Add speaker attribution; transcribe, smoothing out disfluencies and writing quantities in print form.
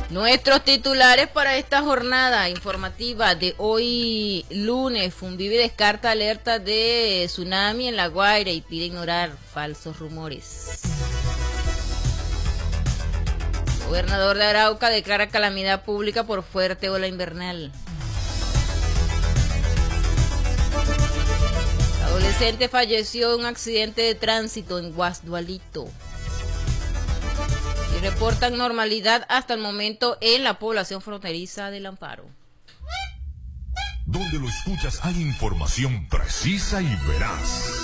Speaker 1: Nuestros titulares para esta jornada informativa de hoy lunes. Funvive descarta alerta de tsunami en La Guaira y pide ignorar falsos rumores. Gobernador de Arauca declara calamidad pública por fuerte ola invernal. Adolescente falleció en un accidente de tránsito en Guasdualito. Y reportan normalidad hasta el momento en la población fronteriza del Amparo.
Speaker 2: Donde lo escuchas hay información precisa y veraz.